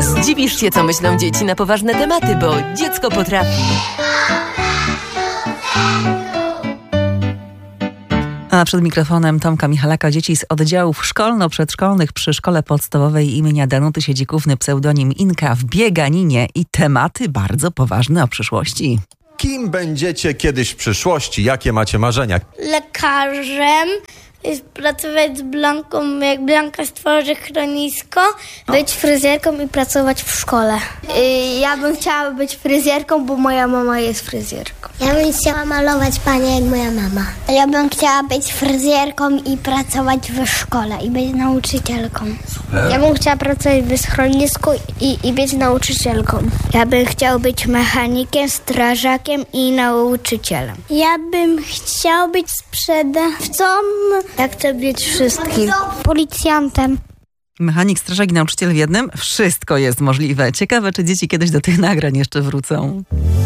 Zdziwisz się, co myślą dzieci na poważne tematy, bo dziecko potrafi. A przed mikrofonem Tomka Michalaka, dzieci z oddziałów szkolno-przedszkolnych przy Szkole Podstawowej imienia Danuty Siedzikówny, pseudonim Inka, w bieganinie i tematy bardzo poważne o przyszłości. Kim będziecie kiedyś w przyszłości? Jakie macie marzenia? Lekarzem, pracować z Blanką, jak Blanka stworzy schronisko, być fryzjerką i pracować w szkole. Ja bym chciała być fryzjerką, bo moja mama jest fryzjerką. Ja bym chciała malować panie jak moja mama. Ja bym chciała być fryzjerką i pracować w szkole i być nauczycielką. Ja bym chciała pracować w schronisku i być nauczycielką. Ja bym chciał być mechanikiem, strażakiem i nauczycielem. Ja bym chciał być sprzedawcą. Ja chcę być wszystkim. Policjantem. Mechanik, strażak i nauczyciel w jednym? Wszystko jest możliwe. Ciekawe, czy dzieci kiedyś do tych nagrań jeszcze wrócą.